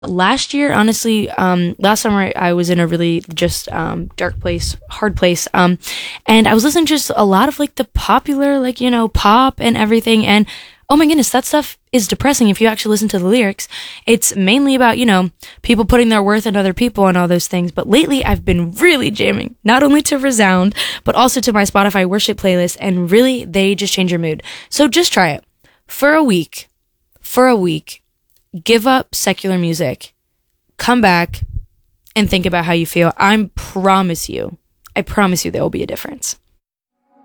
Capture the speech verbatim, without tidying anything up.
Last year, honestly, um, last summer I was in a really just um, dark place, hard place, um, and I was listening to just a lot of like the popular, like you know, pop and everything. And oh my goodness, that stuff is depressing if you actually listen to the lyrics. It's mainly about you know people putting their worth in other people and all those things. But lately, I've been really jamming not only to Resound but also to my Spotify worship playlist, and really they just change your mood. So just try it for a week. For a week. Give up secular music, come back, and think about how you feel. I promise you, I promise you there will be a difference.